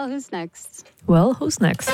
Well, who's next? Well, who's next?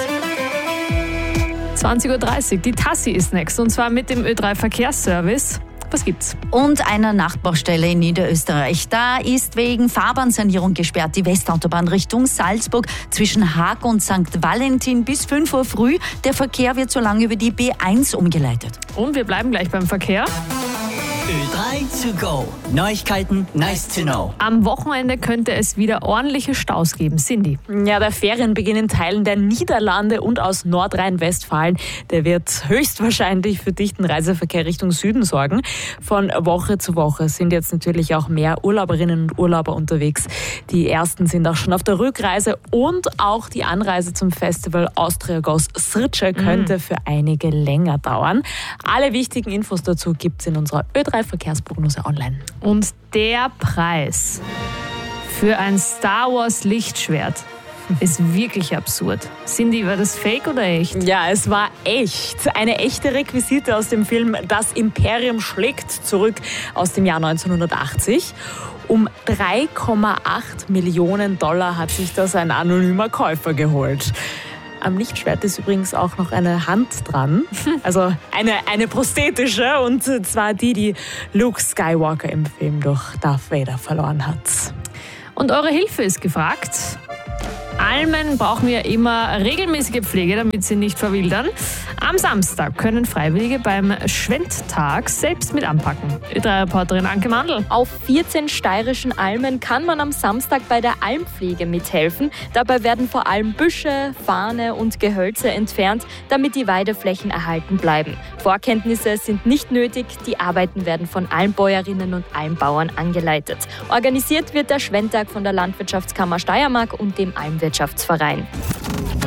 20.30 Uhr, die Tassi ist next und zwar mit dem Ö3 Verkehrsservice. Was gibt's? Und einer Nachbaustelle in Niederösterreich. Da ist wegen Fahrbahnsanierung gesperrt die Westautobahn Richtung Salzburg zwischen Haag und St. Valentin bis 5 Uhr früh. Der Verkehr wird so lange über die B1 umgeleitet. Und wir bleiben gleich beim Verkehr. Ö3 to go. Neuigkeiten, nice to know. Am Wochenende könnte es wieder ordentliche Staus geben. Cindy. Ja, der Ferienbeginn in Teilen der Niederlande und aus Nordrhein-Westfalen, der wird höchstwahrscheinlich für dichten Reiseverkehr Richtung Süden sorgen. Von Woche zu Woche sind jetzt natürlich auch mehr Urlauberinnen und Urlauber unterwegs. Die ersten sind auch schon auf der Rückreise und auch die Anreise zum Festival Austria Goes Srce könnte für einige länger dauern. Alle wichtigen Infos dazu gibt's in unserer Ö3 Verkehrsprognose online. Und der Preis für ein Star Wars Lichtschwert ist wirklich absurd. Cindy, war das fake oder echt? Ja, es war echt. Eine echte Requisite aus dem Film Das Imperium schlägt zurück aus dem Jahr 1980. Um 3,8 Millionen $, hat sich das ein anonymer Käufer geholt. Am Lichtschwert ist übrigens auch noch eine Hand dran, also eine prosthetische, und zwar die Luke Skywalker im Film durch Darth Vader verloren hat. Und eure Hilfe ist gefragt. Almen brauchen ja immer regelmäßige Pflege, damit sie nicht verwildern. Am Samstag können Freiwillige beim Schwendtag selbst mit anpacken. Ö3-Reporterin Anke Mandl. Auf 14 steirischen Almen kann man am Samstag bei der Almpflege mithelfen. Dabei werden vor allem Büsche, Farne und Gehölze entfernt, damit die Weideflächen erhalten bleiben. Vorkenntnisse sind nicht nötig, die Arbeiten werden von Almbäuerinnen und Almbauern angeleitet. Organisiert wird der Schwendtag von der Landwirtschaftskammer Steiermark und dem Almwirtschaftsverein.